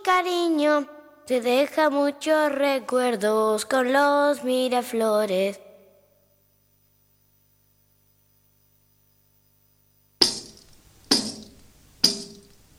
cariño te deja muchos recuerdos con los Miraflores.